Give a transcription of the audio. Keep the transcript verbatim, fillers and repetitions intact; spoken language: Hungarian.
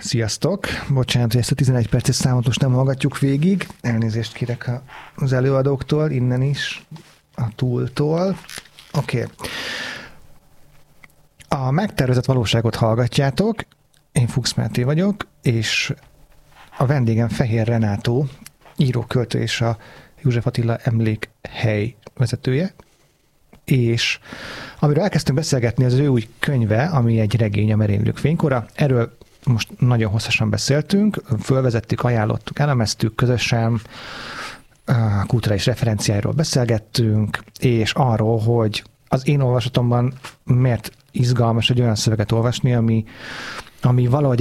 Sziasztok! Bocsánat, hogy ezt a tizenegy perces számot most nem hallgatjuk végig. Elnézést kérek az előadóktól, innen is, a túltól. Oké. Okay. A megtervezett valóságot hallgatjátok. Én Fuchs Máté vagyok, és a vendégem Fehér Renátó, író-költő és a József Attila Emlékhely vezetője. És amiről elkezdtünk beszélgetni, az ő új könyve, ami egy regény, a Merénylők fénykora. Erről most nagyon hosszasan beszéltünk, fölvezettük, ajánlottuk, elemeztük közösen, a kulturális referenciáiról beszélgettünk, és arról, hogy az én olvasatomban miért izgalmas egy olyan szöveget olvasni, ami, ami valahogy